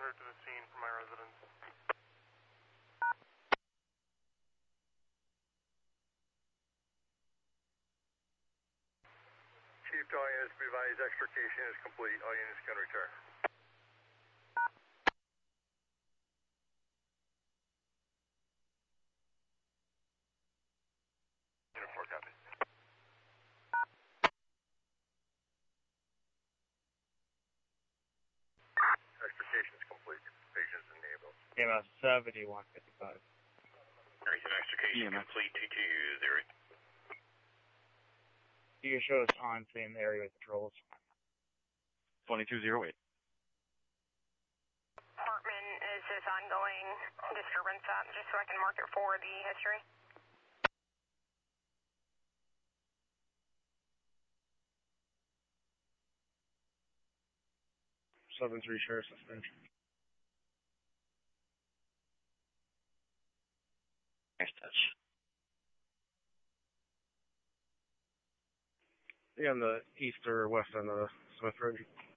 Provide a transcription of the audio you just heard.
clear to the scene for my residence. Chief, to all units, be advised extrication is complete. All units can return. Unit 4, copy. Extrication is complete. Patients enabled. EMS 7155. Houston, extrication complete, 220. You can show us on same area with patrols. 2208. Hartman, is this ongoing disturbance up, just so I can mark it for the history? Southern 3 Sheriff suspension. Nice touch. Yeah, on the east or west end of the Smith Road.